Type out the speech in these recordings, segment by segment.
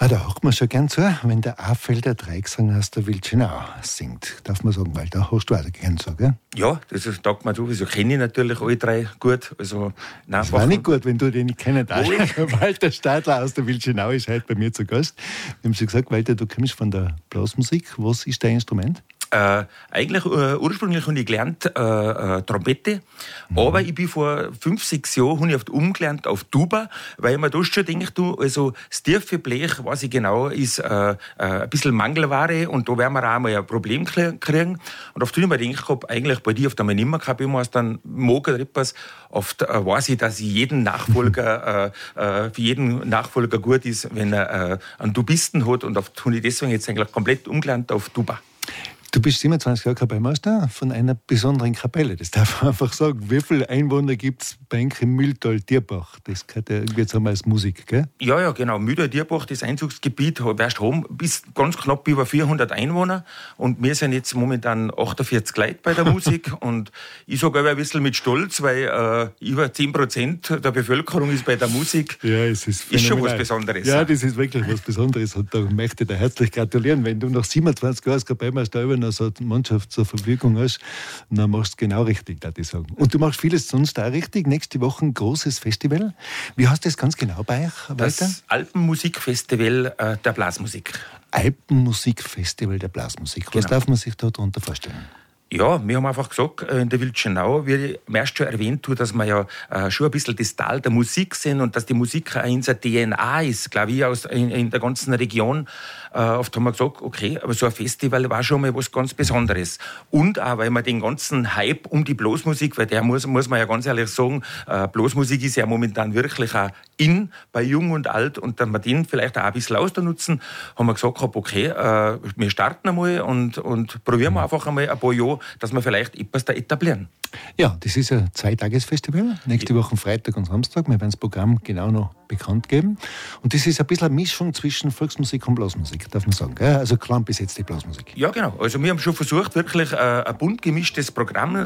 Da hört man schon gern zu, wenn der Affelder Dreigesang aus der Wildschenau singt. Darf man sagen, weil da hast du auch gern zu, gell? Ja, das sagt man sowieso. Kenne ich natürlich alle drei gut. Also, das war nicht gut, wenn du den nicht kennen darfst. Walter Stadler aus der Wildschenau ist heute bei mir zu Gast. Wir haben schon gesagt, Walter, du kommst von der Blasmusik. Was ist dein Instrument? Eigentlich ursprünglich habe ich gelernt Trompete, aber ich bin vor 5-6 Jahren habe ich umgelernt auf Tuba, weil ich mir da schon denke, also das tiefe Blech, was ich genau, ist ein bisschen Mangelware und da werden wir auch mal ein Problem kriegen. Und oft habe ich mir gedacht, eigentlich bei dir auf der nicht mehr gehabt, ich muss dann mag oder etwas. Oft weiß ich, dass jeden Nachfolger, für jeden Nachfolger gut ist, wenn er einen Tubisten hat, und oft habe ich deswegen jetzt eigentlich komplett umgelernt auf Tuba. Du bist 27 Jahre Kapellmeister von einer besonderen Kapelle. Das darf man einfach sagen. Wie viele Einwohner gibt es bei Enk im Mühltal-Dierbach? Das gehört ja irgendwie jetzt einmal als Musik, gell? Ja, genau. Mühltal-Dierbach, das Einzugsgebiet, bis ganz knapp über 400 Einwohner. Und wir sind jetzt momentan 48 Leute bei der Musik. Und ich sage aber ein bisschen mit Stolz, weil über 10% der Bevölkerung ist bei der Musik. Ja, es ist schon was Besonderes. Ja, das ist wirklich was Besonderes. Und da möchte ich dir herzlich gratulieren. Wenn du nach 27 Jahren als Kapellmeister über so eine Mannschaft zur Verfügung hast, dann machst du genau richtig, würde ich sagen. Und du machst vieles sonst auch richtig. Nächste Woche ein großes Festival. Wie heißt das ganz genau bei euch, Walter? Das Alpenmusikfestival der Blasmusik. Alpenmusikfestival der Blasmusik. Was darf man sich da darunter vorstellen? Ja, wir haben einfach gesagt, in der Wildschenau, wie ich erst schon erwähnt habe, dass wir ja schon ein bisschen das Tal der Musik sind und dass die Musik auch unser DNA ist, glaube ich, in der ganzen Region. Oft haben wir gesagt, okay, aber so ein Festival war schon mal was ganz Besonderes. Und auch, weil man den ganzen Hype um die Blasmusik, weil der muss man ja ganz ehrlich sagen, Blasmusik ist ja momentan wirklich auch in, bei Jung und Alt, und dass wir den vielleicht auch ein bisschen ausnutzen, haben wir gesagt, okay, wir starten einmal und probieren wir einfach einmal ein paar Jahre, dass wir vielleicht etwas da etablieren. Ja, das ist ein 2-Tages-Festival. Nächste Woche Freitag und Samstag. Wir werden das Programm genau noch bekannt geben. Und das ist ein bisschen eine Mischung zwischen Volksmusik und Blasmusik, darf man sagen. Gell? Also klein besetzte Blasmusik. Ja, genau. Also wir haben schon versucht, wirklich ein bunt gemischtes Programm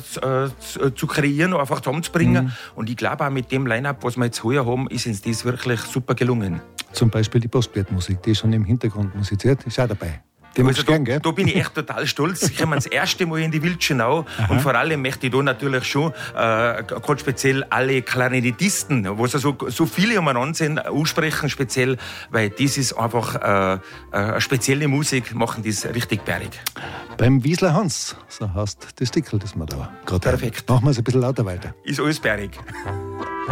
zu kreieren und einfach zusammenzubringen. Und ich glaube auch mit dem Line-Up, was wir jetzt heuer haben, ist uns das wirklich super gelungen. Zum Beispiel die Postblattmusik, die schon im Hintergrund musiziert, ist auch dabei. Also da bin ich echt total stolz. Ich komme das erste Mal in die Wildschenau. Und vor allem möchte ich da natürlich schon ganz speziell alle Klarinettisten, wo so viele umeinander sind, aussprechen speziell, weil das ist einfach eine spezielle Musik, machen das richtig bärig. Beim Wiesler Hans, so heißt das Stickel, das wir da gerade perfekt. Machen wir es ein bisschen lauter weiter. Ist alles bärig.